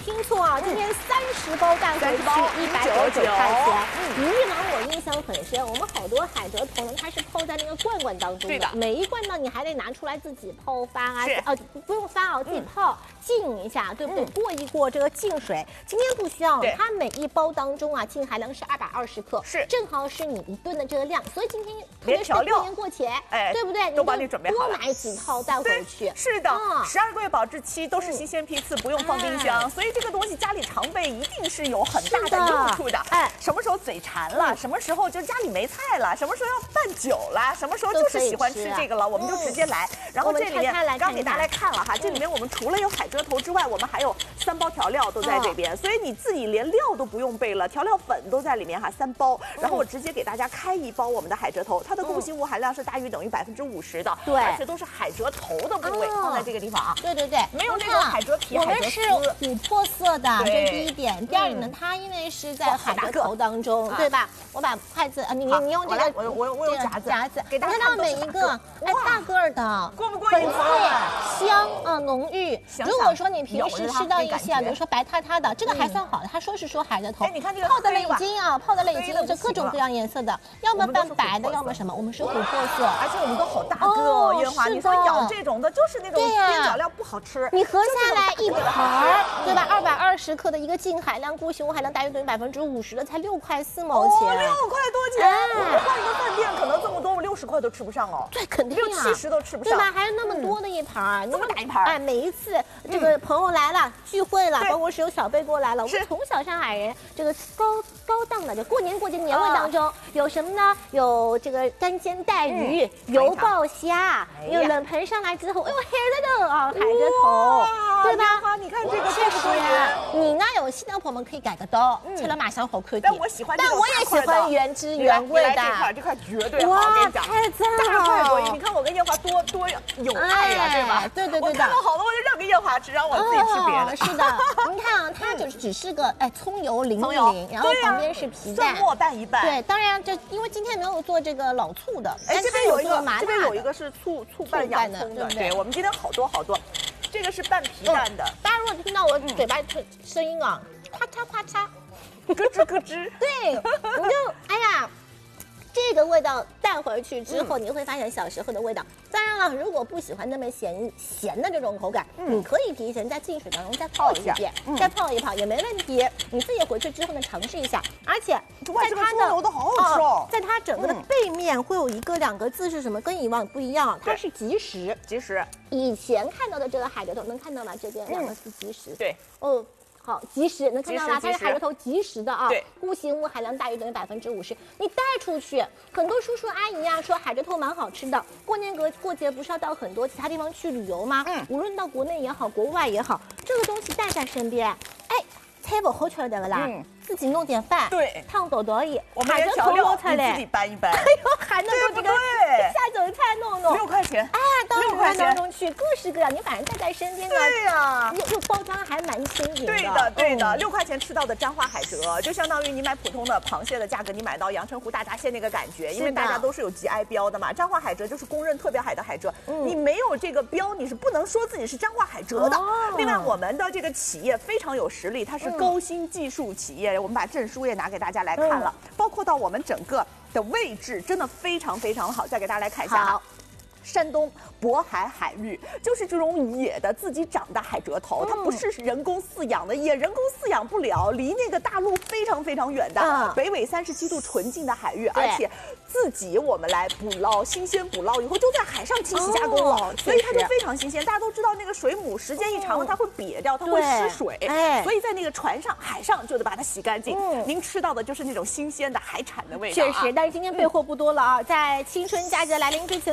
听错啊，今天30包带回去199块钱。以往我印象很深，我们好多海蜇头呢，它是泡在那个罐罐当中的，每一罐呢你还得拿出来自己泡翻啊，不用翻啊，自己泡浸一下，对不对？过一过这个净水。今天不需要，它每一包当中啊，净含量是220克，是正好是你1顿的这个量，所以今天特别是过年过节，对不对？ 都帮你准备好了， 多买几套带回去。 是的，12个月保质期都是新鲜批次，不用放冰箱，所以这个东西家里常备一定是有很大的用处的。什么时候嘴馋了，什么时候就家里没菜了，什么时候要拌酒了，什么时候就是喜欢吃这个了，我们就直接来。然后这里面刚给大家来看了哈，这里面我们除了有海蜇头之外，我们还有3包调料都在这边，所以你自己连料都不用备了，调料粉都在里面哈，3包。然后我直接给大家开一包我们的海蜇头，它的共性物含量是大于等于50%的，对，而且都是海蜇头的部位放在这个地方啊。对对对，没有那种海蜇皮、海蜇丝。我们是琥珀色的，这是第一点。第二点呢，它因为是在海蜇头当中，对吧？我把筷子，你用这个，我有夹子，给大家看到每一个，大个儿的，过不过瘾？香啊，浓郁。如果说你平时吃到一些，比如说白塌塌的，这个还算好的。他说是说海蜇头，你看这个泡的了已经啊，泡的了已经有这各种各样颜色的，要么拌白的，要么什么，我们是琥珀色，而且我们都好大个，烟花，你说咬这种的，就是那种边角料不好吃。你合下来一盘，对吧？220克的一个净海量，固形物含量大约等于50%的，才6块4毛钱。6块多钱，我换一个饭店可能这么多，我60块都吃不上哦。对，肯定啊，60、70都吃不上，对吧？还有那么多的一盘，这么大一盘，哎，每一次这个朋友来了，聚会了，包括是有小贝过来了，我们从小上海人这个高档的，就过年过节年味当中有什么呢？有这个干煎带鱼、油爆虾，有冷盆上来之后，哎呦，黑的啊，海蜇头，对吧？你看这个确实，你呢有新的朋友们可以改个刀，切了马上好看点。但我喜欢，但我也喜欢原汁原味的。这块绝对好，我跟你讲，太赞了，大快朵颐。你看我跟艳华多有爱呀，对吧？对对对，我看到好多我就让给艳华吃，让我自己吃别的。是的，您看啊，它就只是个葱油淋一淋，然后旁边是皮蛋，末拌一拌。对，当然这因为今天没有做这个老醋的，这边有一个麻辣，这边有一个是醋拌洋葱的。对，我们今天好多。这个是拌皮蛋的。大家如果听到我嘴巴声音啊，咔嚓咔嚓，咯吱咯吱，对，你就哎呀。这个味道带回去之后，你会发现小时候的味道。当然了，如果不喜欢那么咸的这种口感，你可以提前在净水当中再泡一遍，再泡一泡也没问题。你自己回去之后呢，尝试一下。而且在它的好好吃哦，在它整个的背面会有2个字是什么？跟以往不一样，它是即食。即食。以前看到的这个海蜇头能看到吗？这边2个字即食。对。哦。好，即食能看到吗？它是海蜇头即食的啊，固形物含量大于等于50%。你带出去，很多叔叔阿姨啊说海蜇头蛮好吃的。过年过节不是要到很多其他地方去旅游吗？无论到国内也好，国外也好，这个东西带在身边，哎，菜不好吃了对不啦？自己弄点饭，对，烫豆豆里，海蜇头捞出来，自己搬一搬。哎呦，还能够这个下酒菜弄6块钱，哎，到旅游当中去，各式各样，你反正带在身边呢。对呀，又包装还蛮轻盈的。对的，6块钱吃到的沾花海蜇，就相当于你买普通的螃蟹的价格，你买到阳澄湖大闸蟹那个感觉，因为大家都是有 GI 标的嘛。沾花海蜇就是公认特标海的海蜇，你没有这个标，你是不能说自己是沾花海蜇的。另外，我们的这个企业非常有实力，它是高新技术企业。我们把证书也拿给大家来看了，包括到我们整个的位置，真的非常非常好。再给大家来看一下。山东渤海海域就是这种野的自己长的海蜇头，它不是人工饲养的，也人工饲养不了，离那个大陆非常非常远的北纬37度纯净的海域，而且自己我们来捕捞，新鲜捕捞以后就在海上清洗加工了，所以它就非常新鲜。大家都知道那个水母时间一长了它会瘪掉，它会失水，所以在那个船上海上就得把它洗干净。您吃到的就是那种新鲜的海产的味道。确实，但是今天备货不多了啊，在青春佳节来临之前。